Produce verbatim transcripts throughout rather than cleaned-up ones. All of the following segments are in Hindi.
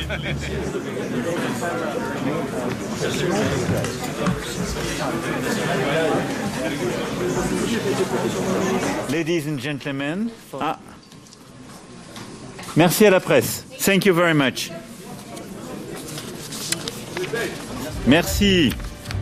Ladies and gentlemen, ah. Merci à la presse. Thank you very much. Merci.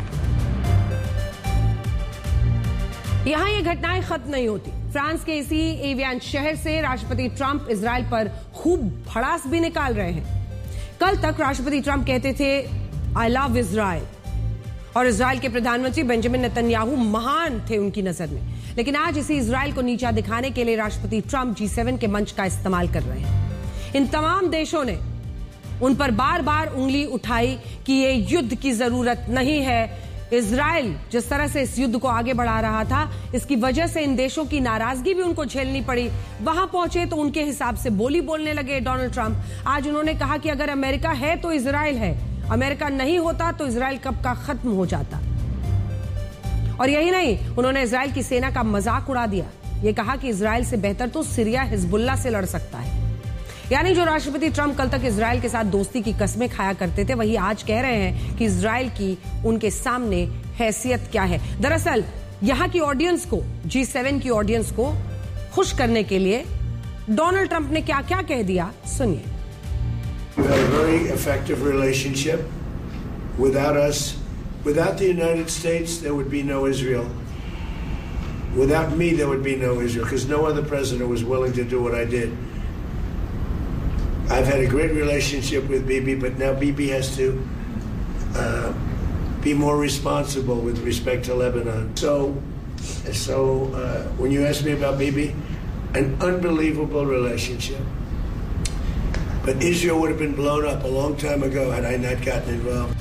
यहाँ ये घटनाएं खत्म नहीं होती। फ्रांस के इसी एवियन शहर से राष्ट्रपति ट्रंप इजराइल पर खूब भड़ास भी निकाल रहे हैं। कल तक राष्ट्रपति ट्रंप कहते थे आई लव इजराइल और इजराइल के प्रधानमंत्री बेंजामिन नेतन्याहू महान थे उनकी नजर में। लेकिन आज इसी इजराइल को नीचा दिखाने के लिए राष्ट्रपति ट्रंप जी सेवन के मंच का इस्तेमाल कर रहे हैं। इन तमाम देशों ने उन पर बार बार उंगली उठाई कि ये युद्ध की जरूरत नहीं है। इजराइल जिस तरह से इस युद्ध को आगे बढ़ा रहा था, इसकी वजह से इन देशों की नाराजगी भी उनको झेलनी पड़ी। वहां पहुंचे तो उनके हिसाब से बोली बोलने लगे डोनाल्ड ट्रंप। आज उन्होंने कहा कि अगर अमेरिका है तो इजराइल है, अमेरिका नहीं होता तो इजराइल कब का खत्म हो जाता। और यही नहीं, उन्होंने इजराइल की सेना का मजाक उड़ा दिया। ये कहा कि इजराइल से बेहतर तो सीरिया हिजबुल्लाह से लड़ सकता है। यानी जो राष्ट्रपति ट्रंप कल तक इजराइल के साथ दोस्ती की कस्में खाया करते थे, वही आज कह रहे हैं कि इजराइल की उनके सामने हैसियत क्या है। दरअसल यहां की ऑडियंस को, जी सेवन की ऑडियंस को खुश करने के लिए डोनाल्ड ट्रंप ने क्या क्या कह दिया, सुनिए। We have a very effective relationship. Without us, without the United States, there would be no Israel. Without me, there would be no Israel, because no other president was willing to do what I did. I've had a great relationship with Bibi, but now Bibi has to uh, be more responsible with respect to Lebanon. So, so uh, when you ask me about Bibi, an unbelievable relationship. But Israel would have been blown up a long time ago had I not gotten involved.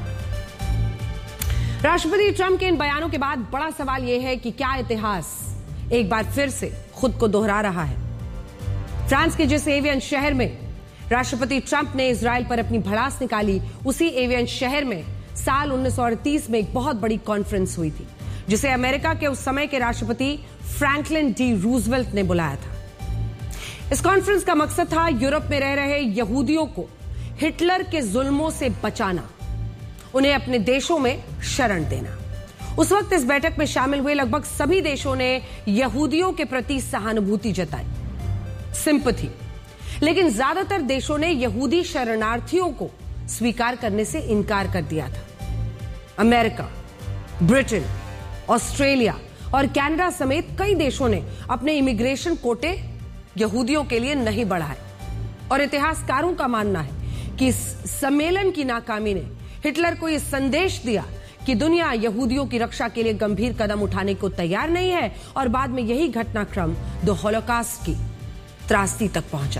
राष्ट्रपति ट्रंप के इन बयानों के बाद बड़ा सवाल यह है कि क्या इतिहास एक बार फिर से खुद को दोहरा रहा है। फ्रांस के जिस एवियन शहर में राष्ट्रपति ट्रंप ने इजराइल पर अपनी भड़ास निकाली, उसी एवियन शहर में साल उन्नीस सौ अड़तीस में एक बहुत बड़ी कॉन्फ्रेंस हुई थी, जिसे अमेरिका के उस समय के राष्ट्रपति फ्रैंकलिन डी रूजवेल्ट ने बुलाया था। इस कॉन्फ्रेंस का मकसद था यूरोप में रह रहे यहूदियों को हिटलर के जुल्मों से बचाना, उन्हें अपने देशों में शरण देना। उस वक्त इस बैठक में शामिल हुए लगभग सभी देशों ने यहूदियों के प्रति सहानुभूति जताई, सिंपैथी। लेकिन ज्यादातर देशों ने यहूदी शरणार्थियों को स्वीकार करने से इनकार कर दिया था। अमेरिका, ब्रिटेन, ऑस्ट्रेलिया और कनाडा समेत कई देशों ने अपने इमिग्रेशन कोटे यहूदियों के लिए नहीं बढ़ाए। और इतिहासकारों का मानना है कि इस सम्मेलन की नाकामी ने हिटलर को यह संदेश दिया कि दुनिया यहूदियों की रक्षा के लिए गंभीर कदम उठाने को तैयार नहीं है। और बाद में यही घटनाक्रम द होलोकॉस्ट की त्रासदी तक पहुंचा।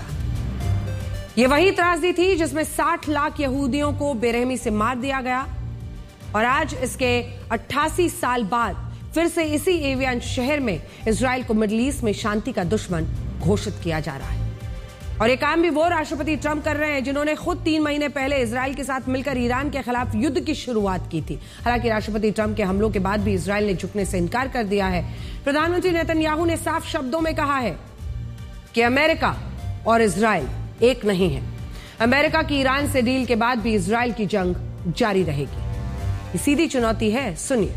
यह वही त्रासदी थी जिसमें साठ लाख यहूदियों को बेरहमी से मार दिया गया। और आज इसके अट्ठासी साल बाद फिर से इसी एवियन शहर में इजराइल को मिडिल ईस्ट में शांति का दुश्मन घोषित किया जा रहा है। और ये काम भी वो राष्ट्रपति ट्रंप कर रहे हैं जिन्होंने खुद तीन महीने पहले इजराइल के साथ मिलकर ईरान के खिलाफ युद्ध की शुरुआत की थी। हालांकि राष्ट्रपति ट्रंप के हमलों के बाद भी इजराइल ने झुकने से इनकार कर दिया है। प्रधानमंत्री नेतन्याहू ने साफ शब्दों में कहा है कि अमेरिका और इजराइल एक नहीं है। अमेरिका की ईरान से डील के बाद भी इजराइल की जंग जारी रहेगी। ये सीधी चुनौती है, सुनिए।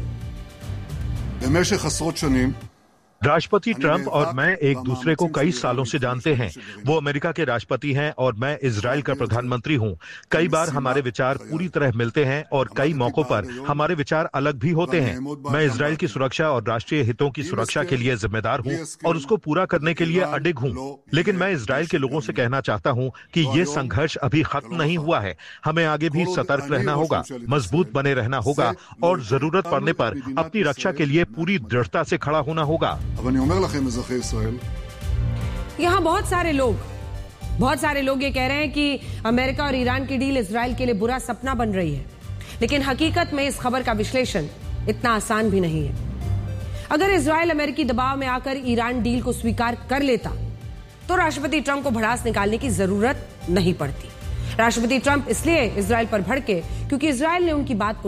במשך עשרות שנים राष्ट्रपति ट्रंप और मैं एक दूसरे को कई सालों से जानते हैं। वो अमेरिका के राष्ट्रपति हैं और मैं इजराइल का प्रधानमंत्री हूं। कई बार हमारे विचार पूरी तरह मिलते हैं और कई मौकों पर हमारे विचार अलग भी होते हैं। मैं इजराइल की सुरक्षा और राष्ट्रीय हितों की सुरक्षा के लिए जिम्मेदार हूं और उसको पूरा करने के लिए अडिग हूं। लेकिन मैं इजराइल के लोगों से कहना चाहता हूं कि ये संघर्ष अभी खत्म नहीं हुआ है। हमें आगे भी सतर्क रहना होगा, मजबूत बने रहना होगा और जरूरत पड़ने पर अपनी रक्षा के लिए पूरी दृढ़ता से खड़ा होना होगा। यहां बहुत सारे लोग बहुत सारे लोग ये कह रहे हैं कि अमेरिका और ईरान की डील इजराइल के लिए बुरा सपना बन रही है। लेकिन हकीकत में इस खबर का विश्लेषण इतना आसान भी नहीं है। अगर इजराइल अमेरिकी दबाव में आकर ईरान डील को स्वीकार कर लेता तो राष्ट्रपति ट्रंप को भड़ास निकालने की जरूरत नहीं पड़ती। राष्ट्रपति ट्रंप इसलिए इजराइल पर भड़के क्योंकि इजराइल ने उनकी बात को